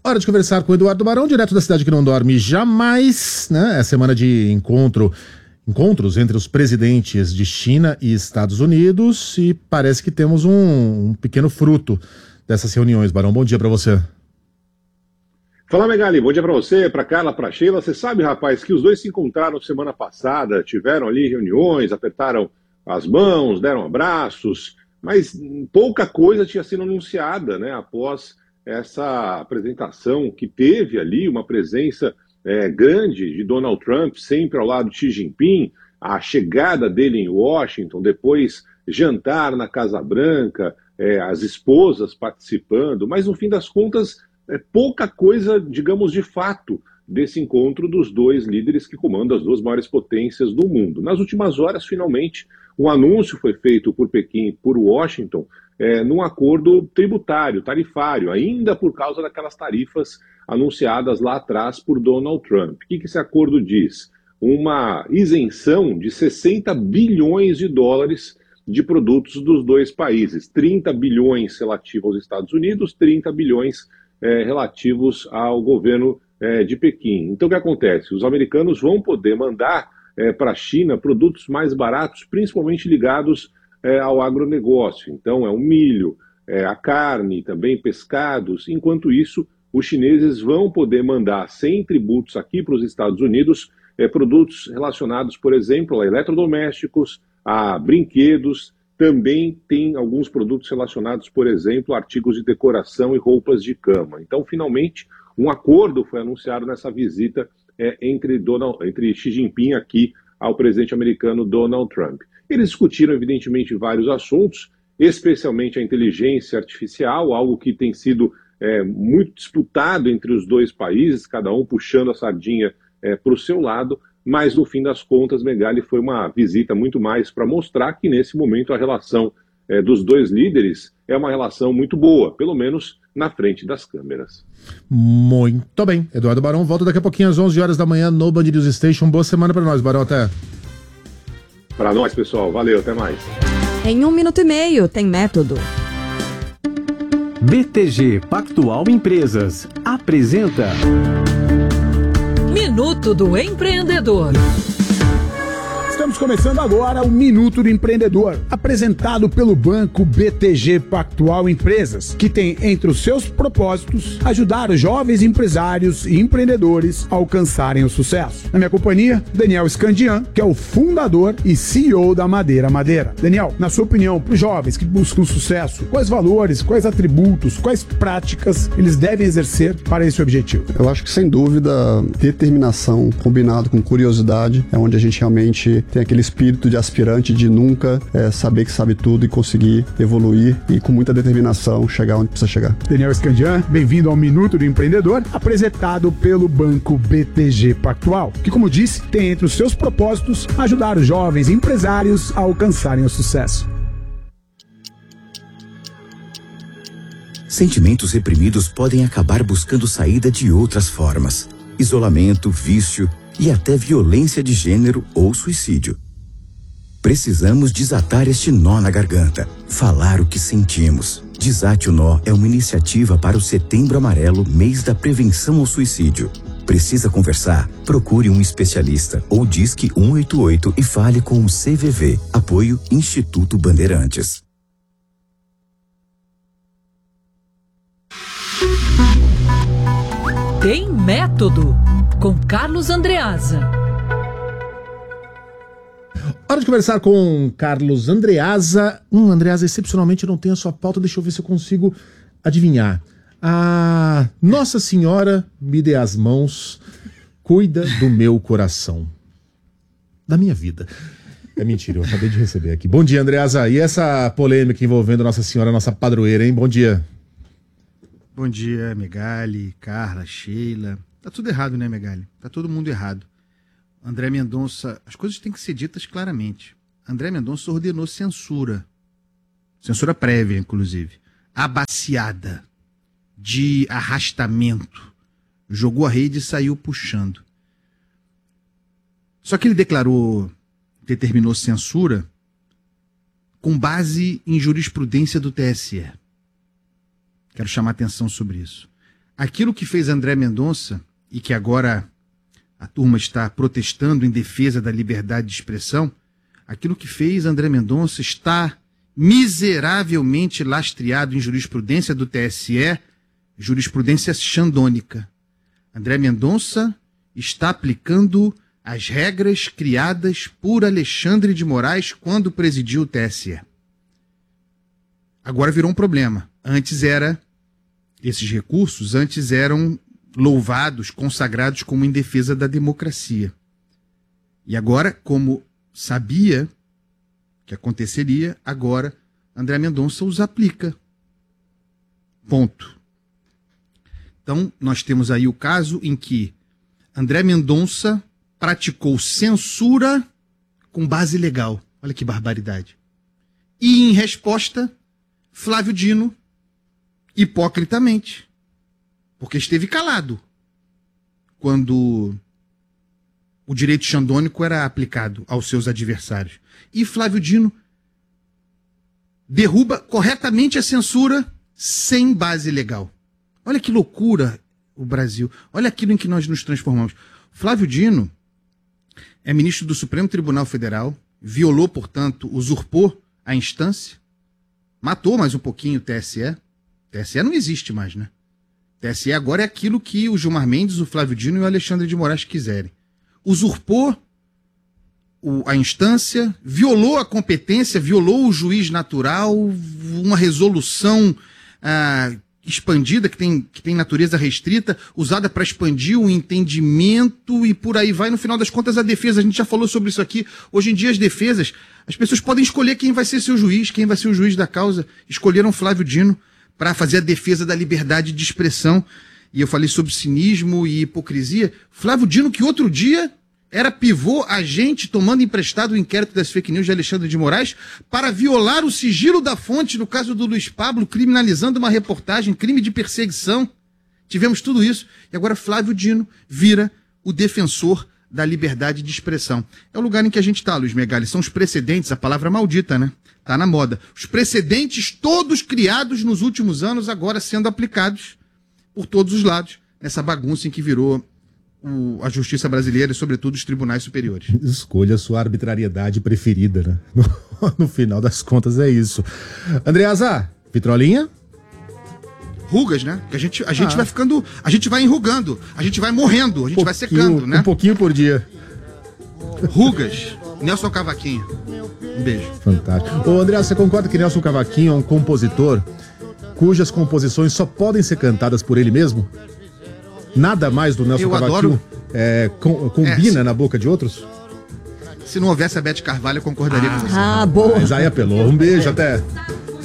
Hora de conversar com o Eduardo Barão, direto da cidade que não dorme jamais, né? É semana de encontros entre os presidentes de China e Estados Unidos e parece que temos um pequeno fruto dessas reuniões. Barão, bom dia para você. Fala, Megali, bom dia para você, para Carla, para Sheila. Você sabe, rapaz, que os dois se encontraram semana passada, tiveram ali reuniões, apertaram as mãos, deram abraços, mas pouca coisa tinha sido anunciada, né, após essa apresentação que teve ali, uma presença grande de Donald Trump, sempre ao lado de Xi Jinping, a chegada dele em Washington, depois jantar na Casa Branca, as esposas participando, mas no fim das contas, pouca coisa, digamos, de fato, desse encontro dos dois líderes que comandam as duas maiores potências do mundo. Nas últimas horas, finalmente, um anúncio foi feito por Pequim e por Washington num acordo tributário, tarifário, ainda por causa daquelas tarifas anunciadas lá atrás por Donald Trump. O que esse acordo diz? Uma isenção de 60 bilhões de dólares de produtos dos dois países, 30 bilhões relativos aos Estados Unidos, 30 bilhões relativos ao governo de Pequim. Então o que acontece? Os americanos vão poder mandar para a China produtos mais baratos, principalmente ligados ao agronegócio. Então é o milho, a carne, também pescados. Enquanto isso, os chineses vão poder mandar sem tributos aqui para os Estados Unidos produtos relacionados, por exemplo, a eletrodomésticos, a brinquedos. Também tem alguns produtos relacionados, por exemplo, a artigos de decoração e roupas de cama. Então, finalmente, um acordo foi anunciado nessa visita entre Xi Jinping aqui ao presidente americano Donald Trump. Eles discutiram, evidentemente, vários assuntos, especialmente a inteligência artificial, algo que tem sido muito disputado entre os dois países, cada um puxando a sardinha para o seu lado, mas no fim das contas, Megali, foi uma visita muito mais para mostrar que nesse momento a relação dos dois líderes é uma relação muito boa, pelo menos na frente das câmeras. Muito bem. Eduardo Barão volta daqui a pouquinho às 11 horas da manhã no Band News Station. Boa semana para nós, Barão, até. Para nós, pessoal. Valeu, até mais. Em 1 minuto e meio, tem método. BTG Pactual Empresas apresenta Minuto do Empreendedor. Estamos começando agora o Minuto do Empreendedor, apresentado pelo Banco BTG Pactual Empresas, que tem entre os seus propósitos ajudar os jovens empresários e empreendedores a alcançarem o sucesso. Na minha companhia, Daniel Scandian, que é o fundador e CEO da Madeira Madeira. Daniel, na sua opinião, para os jovens que buscam sucesso, quais valores, quais atributos, quais práticas eles devem exercer para esse objetivo? Eu acho que, sem dúvida, determinação combinado com curiosidade é onde a gente realmente tem aquele espírito de aspirante de nunca saber que sabe tudo e conseguir evoluir e com muita determinação chegar onde precisa chegar. Daniel Scandian, bem-vindo ao Minuto do Empreendedor, apresentado pelo Banco BTG Pactual, que, como disse, tem entre os seus propósitos ajudar os jovens empresários a alcançarem o sucesso. Sentimentos reprimidos podem acabar buscando saída de outras formas: isolamento, vício e até violência de gênero ou suicídio. Precisamos desatar este nó na garganta, falar o que sentimos. Desate o Nó é uma iniciativa para o Setembro Amarelo, mês da prevenção ao suicídio. Precisa conversar? Procure um especialista ou disque 188 e fale com o CVV. Apoio Instituto Bandeirantes. Tem método, com Carlos Andreasa. Hora de conversar com Carlos Andreasa. Andreasa, excepcionalmente não tem a sua pauta, deixa eu ver se eu consigo adivinhar. A Nossa Senhora me dê as mãos, cuida do meu coração, da minha vida. É mentira, eu acabei de receber aqui. Bom dia, Andreasa. E essa polêmica envolvendo Nossa Senhora, nossa padroeira, hein? Bom dia. Bom dia, Megali, Carla, Sheila. Tá tudo errado, né, Megali? Tá todo mundo errado. André Mendonça, as coisas têm que ser ditas claramente. André Mendonça ordenou censura prévia, inclusive, abaciada, de arrastamento, jogou a rede e saiu puxando. Só que ele determinou censura com base em jurisprudência do TSE. Quero chamar atenção sobre isso. aquilo que fez André Mendonça, e que agora a turma está protestando em defesa da liberdade de expressão, aquilo que fez André Mendonça está miseravelmente lastreado em jurisprudência do TSE, jurisprudência xandônica. André Mendonça está aplicando as regras criadas por Alexandre de Moraes quando presidiu o TSE. Agora virou um problema. Esses recursos antes eram louvados, consagrados como em defesa da democracia. E agora, como sabia que aconteceria, agora André Mendonça os aplica. Ponto. Então, nós temos aí o caso em que André Mendonça praticou censura com base legal. Olha que barbaridade. E, em resposta, Flávio Dino, hipocritamente, porque esteve calado quando o direito xandônico era aplicado aos seus adversários. E Flávio Dino derruba corretamente a censura sem base legal. Olha que loucura o Brasil. Olha aquilo em que nós nos transformamos. Flávio Dino é ministro do Supremo Tribunal Federal, violou, portanto, usurpou a instância, matou mais um pouquinho o TSE. TSE não existe mais, né? TSE agora é aquilo que o Gilmar Mendes, o Flávio Dino e o Alexandre de Moraes quiserem. Usurpou a instância, violou a competência, violou o juiz natural, uma resolução expandida, que tem natureza restrita, usada para expandir o entendimento e por aí vai. No final das contas, a defesa, a gente já falou sobre isso aqui, hoje em dia as defesas, as pessoas podem escolher quem vai ser seu juiz, quem vai ser o juiz da causa. Escolheram Flávio Dino para fazer a defesa da liberdade de expressão. E eu falei sobre cinismo e hipocrisia. Flávio Dino, que outro dia era pivô, agente, tomando emprestado o inquérito das fake news de Alexandre de Moraes para violar o sigilo da fonte no caso do Luiz Pablo, criminalizando uma reportagem, crime de perseguição. Tivemos tudo isso. E agora Flávio Dino vira o defensor da liberdade de expressão. É o lugar em que a gente está, Luiz Megali. São os precedentes, a palavra maldita, né? Tá na moda. Os precedentes todos criados nos últimos anos, agora sendo aplicados por todos os lados, nessa bagunça em que virou a justiça brasileira e, sobretudo, os tribunais superiores. Escolha a sua arbitrariedade preferida, né? No final das contas é isso. Andreasa, vitrolinha? Rugas, né? Que a gente vai ficando, a gente vai enrugando, a gente vai morrendo, a gente vai secando, né? Um pouquinho por dia. Rugas, Nelson Cavaquinho. Um beijo. Fantástico. Ô, André, você concorda que Nelson Cavaquinho é um compositor cujas composições só podem ser cantadas por ele mesmo? Nada mais do Nelson Cavaquinho combina na boca de outros? Se não houvesse a Beth Carvalho, eu concordaria com você. Ah, boa. Mas aí apelou. Um beijo, até.